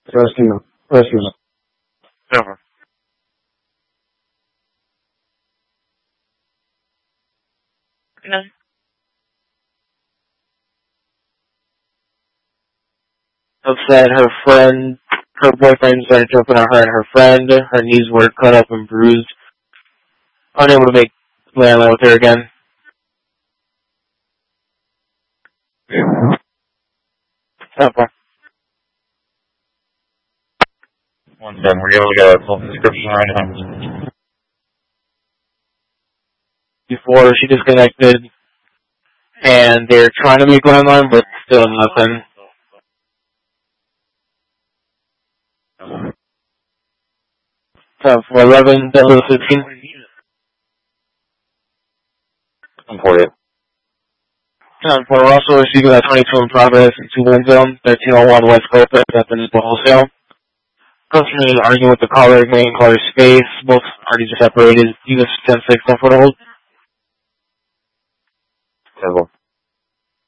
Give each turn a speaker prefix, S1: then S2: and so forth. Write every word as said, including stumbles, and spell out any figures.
S1: Rescue. Rescue.
S2: Over. No. Upset, her friend, her boyfriend started jumping on her and her friend. Her knees were cut up and bruised. Unable to make landline with her again. Okay.
S3: One second, were you able to get a full description or anything?
S2: Before she disconnected, and they're trying to make landline, but still nothing. Time for eleven, Delta fifteen.
S3: I'm for you.
S2: Time for Russell receiving that twenty-two in progress in two one zone, thirteen oh one West Coast at the Nipple Wholesale. Customer is arguing with the caller, making caller space. Both parties are separated. Units ten six, ten foot hold.
S3: Level.